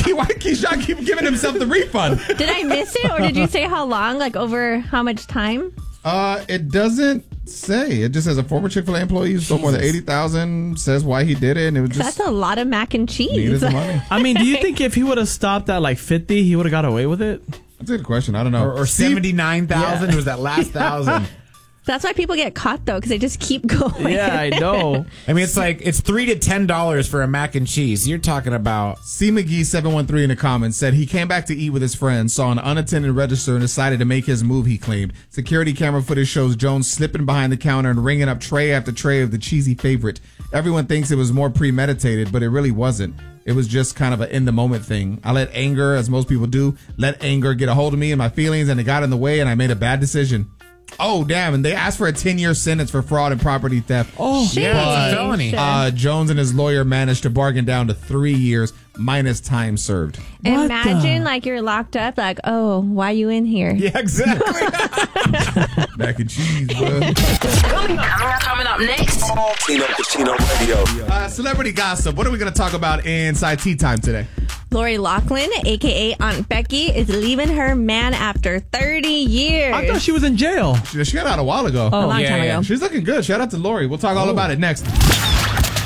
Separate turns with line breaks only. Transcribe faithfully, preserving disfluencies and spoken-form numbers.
why Keyshawn keep giving himself the refund?
Did I miss it, or did you say how long? Like over how much time?
Uh, it doesn't say. It just says a former Chick-fil-A employee who stole more than eighty thousand. Says why he did it, and it was just
that's a lot of mac and cheese.
needed the money.
I mean, do you think if he would have stopped at like fifty, he would have got away with it?
That's a good question. I don't know.
Or, or seventy-nine thousand
Yeah.
was that last thousand.
That's why people get caught, though, because they just keep going.
Yeah, I know.
I mean, it's like, it's three to ten dollars for a mac and cheese. You're talking about...
C. McGee seven one three in the comments said he came back to eat with his friends, saw an unattended register, and decided to make his move, he claimed. Security camera footage shows Jones slipping behind the counter and ringing up tray after tray of the cheesy favorite. Everyone thinks it was more premeditated, but it really wasn't. It was just kind of an in-the-moment thing. I let anger, as most people do, let anger get a hold of me and my feelings, and it got in the way, and I made a bad decision. Oh, damn. And they asked for a ten-year sentence for fraud and property theft.
Oh,
yeah, it's a felony.
Uh, Jones and his lawyer managed to bargain down to three years minus time served.
Imagine, like, you're locked up, like, oh, why you in here?
Yeah, exactly.
Mac and cheese, bro.
Coming up, coming up next.
Tino Cucino Radio.
Uh, celebrity gossip. What are we going to talk about inside Tea Time today?
Lori Loughlin, a k a. Aunt Becky, is leaving her man after thirty years.
I thought she was in jail.
She, she got out a while ago.
a long
yeah,
time
yeah.
ago.
She's looking good. Shout out to Lori. We'll talk all about it next.